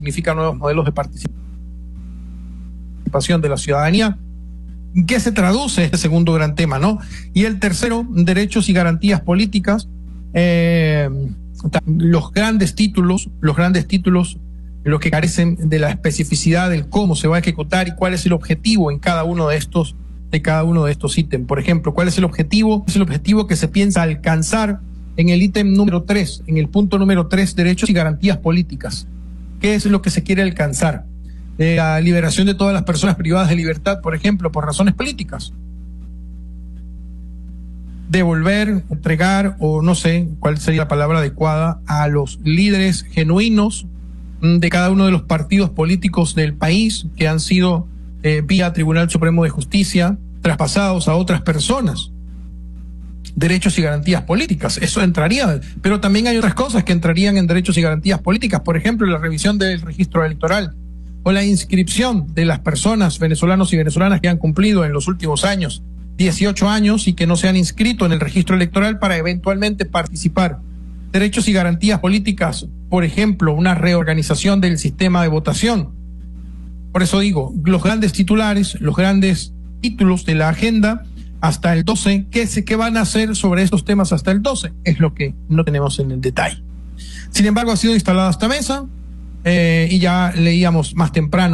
significa nuevos modelos de participación de la ciudadanía. ¿En qué se traduce este segundo gran tema, no? Y el tercero, derechos y garantías políticas. Los grandes títulos, los que carecen de la especificidad del cómo se va a ejecutar y cuál es el objetivo en cada uno de estos ítems. Por ejemplo, ¿cuál es el objetivo? Es el objetivo que se piensa alcanzar en el ítem número 3, en el punto número 3, derechos y garantías políticas. ¿Qué es lo que se quiere alcanzar? La liberación de todas las personas privadas de libertad, por ejemplo, por razones políticas. Devolver, entregar, o no sé cuál sería la palabra adecuada, a los líderes genuinos de cada uno de los partidos políticos del país que han sido vía Tribunal Supremo de Justicia traspasados a otras personas. Derechos y garantías políticas, eso entraría, pero también hay otras cosas que entrarían en derechos y garantías políticas, por ejemplo, la revisión del registro electoral o la inscripción de las personas, venezolanos y venezolanas que han cumplido en los últimos años 18 años y que no se han inscrito en el registro electoral para eventualmente participar. Derechos y garantías políticas, por ejemplo, una reorganización del sistema de votación. Por eso digo, los grandes titulares, los grandes títulos de la agenda hasta el 12, ¿qué van a hacer sobre estos temas hasta el 12? Es lo que no tenemos en el detalle. Sin embargo, ha sido instalada esta mesa y ya leíamos más temprano